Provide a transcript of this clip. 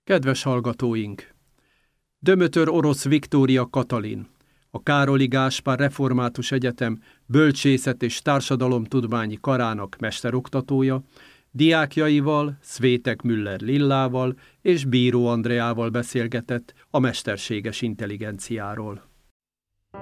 Kedves hallgatóink! Dömötör orosz Viktória Katalin, a Károli Gáspár Református Egyetem Bölcsészet- és Társadalomtudományi Karának mesteroktatója, diákjaival, Szvétek Müller Lillával és Bíró Andreával beszélgetett a mesterséges intelligenciáról.